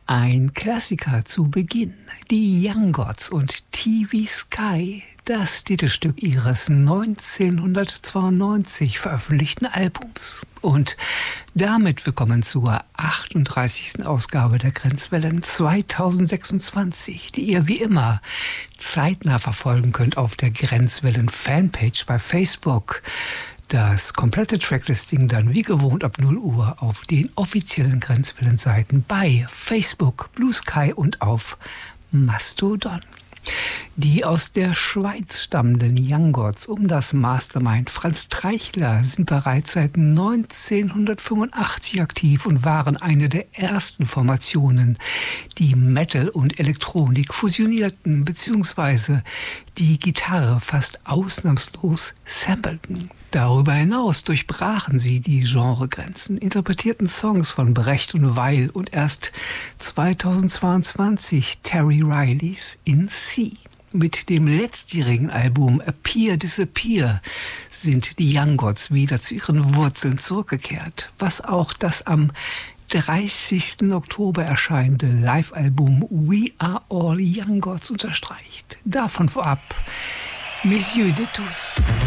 Ein Klassiker zu Beginn. Die Young Gods und TV Sky, das Titelstück ihres 1992 veröffentlichten Albums. Und damit willkommen zur 38. Ausgabe der Grenzwellen 2026, die ihr wie immer zeitnah verfolgen könnt auf der Grenzwellen Fanpage bei Facebook. Das komplette Tracklisting dann wie gewohnt ab 0 Uhr auf den offiziellen Grenzwellen-Seiten bei Facebook, Blue Sky und auf Mastodon. Die aus der Schweiz stammenden Young Gods um das Mastermind Franz Treichler sind bereits seit 1985 aktiv und waren eine der ersten Formationen, die Metal und Elektronik fusionierten bzw. die Gitarre fast ausnahmslos sampleten. Darüber hinaus durchbrachen sie die Genregrenzen, interpretierten Songs von Brecht und Weil und erst 2022 Terry Rileys In C. Mit dem letztjährigen Album Appear Disappear sind die Young Gods wieder zu ihren Wurzeln zurückgekehrt, was auch das am 30. Oktober erscheinende Live-Album We Are All Young Gods unterstreicht. Davon vorab, Messieurs de tous.